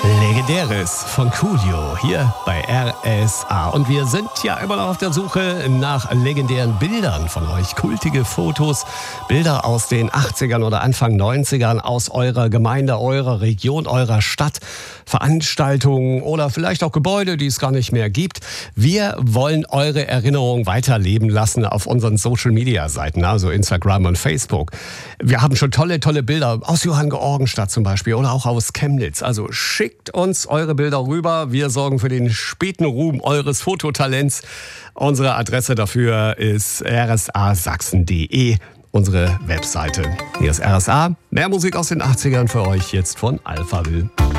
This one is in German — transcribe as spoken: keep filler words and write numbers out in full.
Legendäres von Coolio hier bei R S A. Und wir sind ja immer noch auf der Suche nach legendären Bildern von euch. Kultige Fotos, Bilder aus den achtzigern oder Anfang neunzigern aus eurer Gemeinde, eurer Region, eurer Stadt. Veranstaltungen oder vielleicht auch Gebäude, die es gar nicht mehr gibt. Wir wollen eure Erinnerungen weiterleben lassen auf unseren Social-Media-Seiten, also Instagram und Facebook. Wir haben schon tolle, tolle Bilder aus Johanngeorgenstadt zum Beispiel oder auch aus Chemnitz. Also schickt uns eure Bilder rüber. Wir sorgen für den späten Ruhm eures Fototalents. Unsere Adresse dafür ist r s a sachsen punkt d e, unsere Webseite. Hier ist R S A. Mehr Musik aus den achtzigern für euch jetzt von Alphaville.